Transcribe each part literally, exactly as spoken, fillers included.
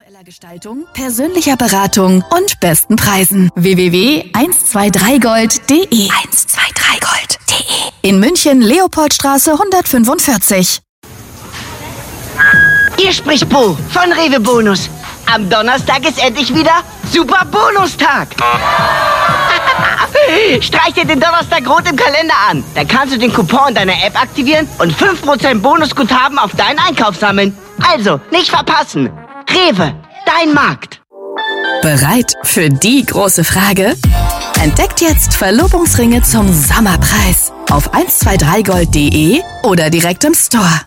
individueller Gestaltung, persönlicher Beratung und besten Preisen. w w w punkt eins zwei drei gold punkt de eins zwei drei gold punkt de In München, Leopoldstraße hundertfünfundvierzig. Hier spricht Bo von Rewe Bonus. Am Donnerstag ist endlich wieder Super Bonustag. Streich dir den Donnerstag rot im Kalender an. Dann kannst du den Coupon in deiner App aktivieren und fünf Prozent Bonusguthaben auf deinen Einkauf sammeln. Also, nicht verpassen. Rewe, dein Markt. Bereit für die große Frage? Entdeckt jetzt Verlobungsringe zum Sommerpreis auf eins zwei drei gold punkt de oder direkt im Store.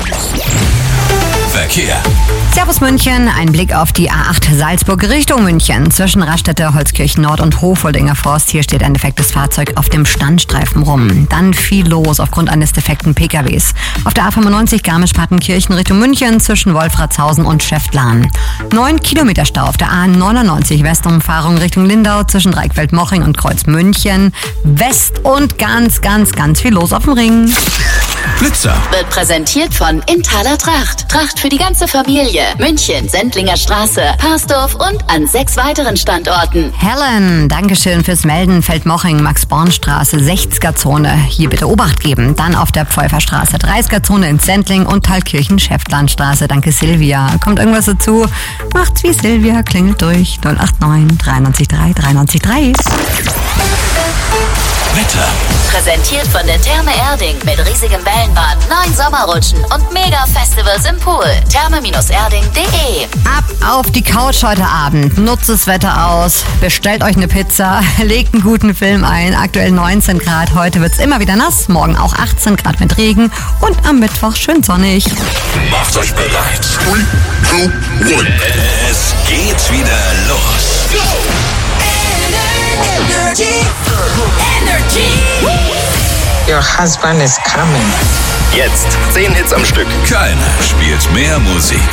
Verkehr. Servus München, ein Blick auf die A acht Salzburg Richtung München. Zwischen Raststätte, Holzkirchen Nord und Hofoldinger Forst. Hier steht ein defektes Fahrzeug auf dem Standstreifen rum. Dann viel los aufgrund eines defekten P K Ws. Auf der A fünfundneunzig Garmisch-Partenkirchen Richtung München zwischen Wolfratshausen und Schäftlarn. Neun Kilometer Stau auf der A neunundneunzig Westumfahrung Richtung Lindau zwischen Dreickfeld-Moching und Kreuz München. West und ganz, ganz, ganz viel los auf dem Ring. Blitzer wird präsentiert von Inthaler Tracht. Tracht für die ganze Familie. München, Sendlinger Straße, Parsdorf und an sechs weiteren Standorten. Helen, Dankeschön fürs Melden. Feldmoching, Max-Born-Straße, sechziger-Zone. Hier bitte Obacht geben. Dann auf der Pfeuferstraße, dreißiger-Zone in Sendling und Thalkirchen-Schäftlarnstraße. Danke Silvia. Kommt irgendwas dazu? Macht's wie Silvia, klingelt durch. null acht neun drei neun drei drei neun drei. Wetter. Präsentiert von der Therme Erding mit riesigem Wellenbad, neun Sommerrutschen und Mega-Festivals im Pool. therme erding punkt de. Ab auf die Couch heute Abend. Nutzt das Wetter aus. Bestellt euch eine Pizza. Legt einen guten Film ein. Aktuell neunzehn Grad. Heute wird's immer wieder nass. Morgen auch achtzehn Grad mit Regen. Und am Mittwoch schön sonnig. Macht euch bereit. Three, two, one. Es geht wieder los. Go! Energy. Energy. Your husband is coming. Jetzt zehn Hits am Stück. Keiner spielt mehr Musik.